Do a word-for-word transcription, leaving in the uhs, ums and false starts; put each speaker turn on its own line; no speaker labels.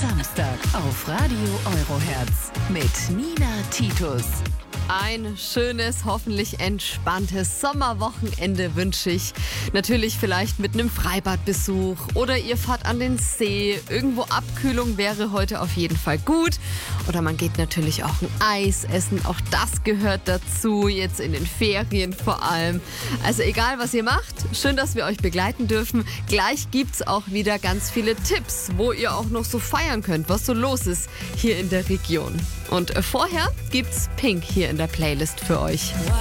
Samstag auf Radio Eurohertz mit Nina Titus.
Ein schönes, hoffentlich entspanntes Sommerwochenende wünsche ich. Natürlich vielleicht mit einem Freibadbesuch oder ihr fahrt an den See. Irgendwo Abkühlung wäre heute auf jeden Fall gut. Oder man geht natürlich auch ein Eis essen. Auch das gehört dazu, jetzt in den Ferien vor allem. Also egal, was ihr macht, schön, dass wir euch begleiten dürfen. Gleich gibt's auch wieder ganz viele Tipps, wo ihr auch noch so feiern könnt, was so los ist hier in der Region. Und vorher gibt's Pink hier in der Playlist für euch.